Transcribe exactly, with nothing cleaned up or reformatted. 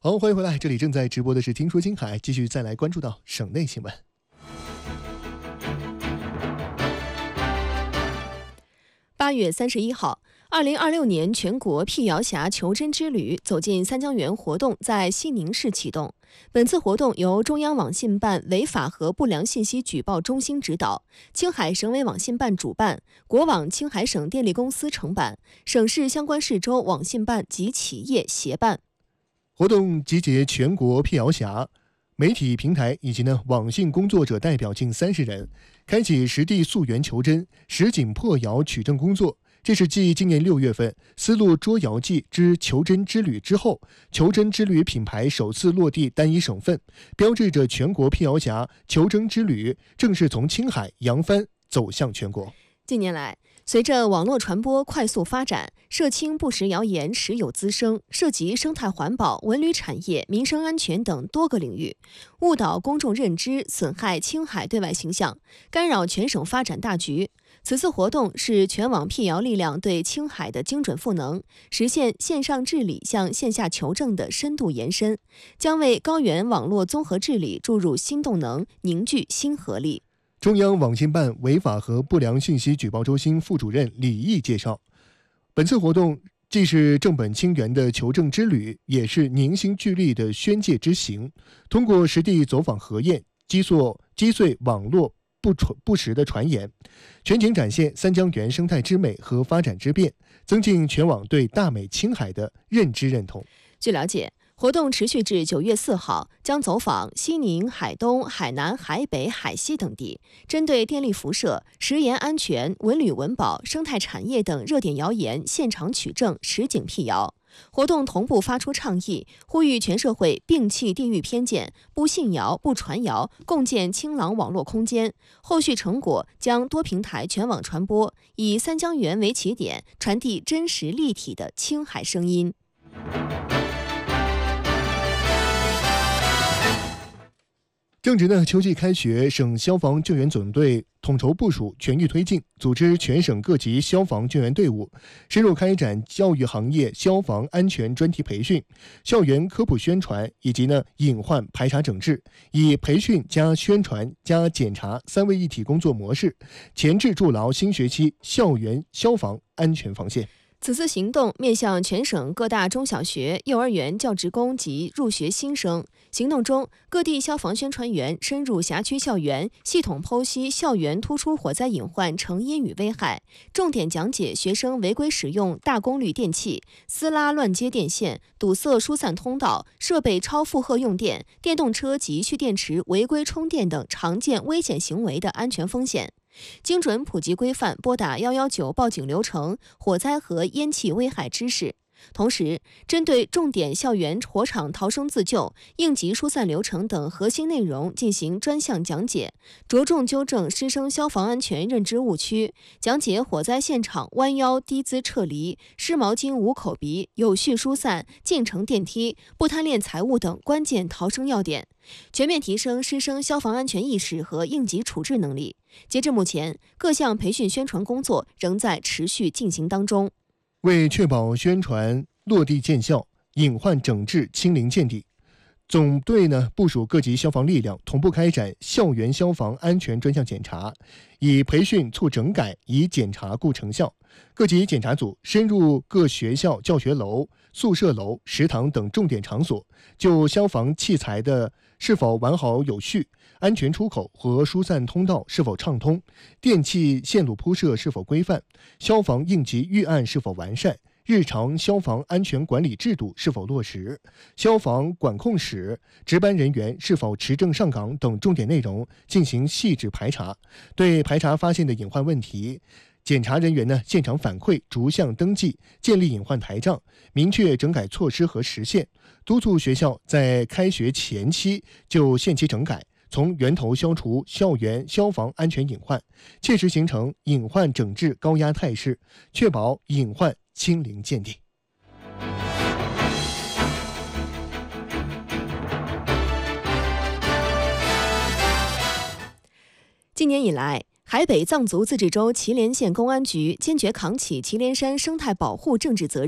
好，欢迎回来，这里正在直播的是听说青海，继续再来关注到省内新闻。 八月三十一号，二零二六年全国辟谣侠求真之旅走进三江源活动在西宁市启动。本次活动由中央网信办违法和不良信息举报中心指导，青海省委网信办主办，国网青海省电力公司承办，省市相关市州网信办及企业协办。 活动集结全国辟谣侠、媒体平台以及呢网信工作者代表近三十人，开启实地溯源求真、实景破谣取证工作。这是继今年六月份丝路捉谣记之求真之旅之后，求真之旅品牌首次落地单一省份，标志着全国辟谣侠求真之旅正式从青海扬帆走向全国。 近年来，随着网络传播快速发展，涉青不实谣言时有滋生，涉及生态环保、文旅产业、民生安全等多个领域，误导公众认知，损害青海对外形象，干扰全省发展大局。此次活动是全网辟谣力量对青海的精准赋能，实现线上治理向线下求证的深度延伸，将为高原网络综合治理注入新动能，凝聚新合力。 中央网信办违法和不良信息举报中心副主任李毅介绍，本次活动既是正本清源的求证之旅，也是凝心聚力的宣介之行。通过实地走访核验，击碎击碎网络不传不实的传言，全景展现三江源生态之美和发展之变，增进全网对大美青海的认知认同。 据了解，活动持续至九月四号，将走访西宁、海东、海南、海北、海西等地，针对电力辐射、食盐安全、文旅文保、生态产业等热点谣言现场取证、实景辟谣。活动同步发出倡议，呼吁全社会摒弃地域偏见，不信谣、不传谣，共建清朗网络空间。后续成果将多平台全网传播，以三江源为起点，传递真实立体的青海声音。 正值呢秋季开学，省消防救援总队统筹部署，全域推进，组织全省各级消防救援队伍，深入开展教育行业消防安全专题培训、校园科普宣传以及呢隐患排查整治，以培训加宣传加检查三位一体工作模式，前置筑牢新学期校园消防安全防线。 此次行动面向全省各大中小学、幼儿园教职工及入学新生。行动中，各地消防宣传员深入辖区校园，系统剖析校园突出火灾隐患成因与危害，重点讲解学生违规使用大功率电器、撕拉乱接电线、堵塞疏散通道、设备超负荷用电、电动车及蓄电池违规充电等常见危险行为的安全风险。精准普及规范拨打一一九报警流程、火灾和烟气危害知识。同时，针对重点校园火场逃生自救、应急疏散流程等核心内容进行专项讲解，着重纠正师生消防安全认知误区，讲解火灾现场弯腰低姿撤离、湿毛巾捂口鼻、有序疏散、进城电梯、不贪恋财物等关键逃生要点，全面提升师生消防安全意识和应急处置能力。截至目前，各项培训宣传工作仍在持续进行当中。 为确保宣传落地见效，隐患整治清零见底，总队呢部署各级消防力量同步开展校园消防安全专项检查，以培训促整改，以检查固成效。各级检查组深入各学校教学楼、宿舍楼、食堂等重点场所，就消防器材的是否完好有序、安全出口和疏散通道是否畅通、电气线路铺设是否规范、消防应急预案是否完善、日常消防安全管理制度是否落实、消防管控室值班人员是否持证上岗等重点内容进行细致排查。对排查发现的隐患问题，检查人员呢现场反馈逐项登记，建立隐患台账，明确整改措施和时限，督促学校在开学前期就限期整改，从源头消除校园消防安全隐患，切实形成隐患整治高压态势，确保隐患清零见底。 今年以来，海北藏族自治州祁连县公安局坚决扛起祁连山生态保护政治责任。